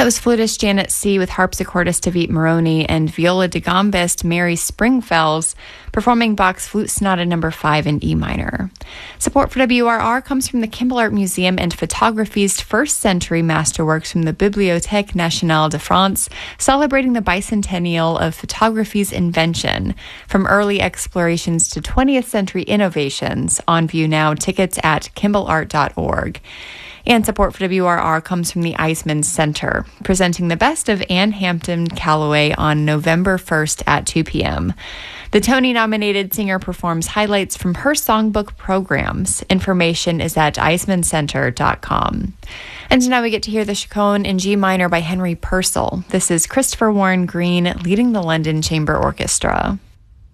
was flutist Janet C. with harpsichordist David Moroni and viola da gambist Mary Springfells performing Bach's Flute Sonata No. 5 in E minor. Support for WRR comes from the Kimball Art Museum and Photography's first-century masterworks from the Bibliothèque Nationale de France, celebrating the bicentennial of photography's invention. From early explorations to 20th century innovations, on view now, tickets at kimballart.org. And support for WRR comes from the Eisman Center, presenting the best of Anne Hampton Callaway on November 1st at 2 p.m. The Tony-nominated singer performs highlights from her songbook programs. Information is at eismancenter.com. And now we get to hear the Chaconne in G minor by Henry Purcell. This is Christopher Warren Green leading the London Chamber Orchestra.